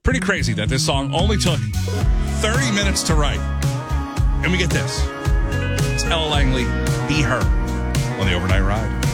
Pretty crazy that this song only took 30 minutes to write. And we get this. It's Ella Langley, Be Her, on the Overnight Ride.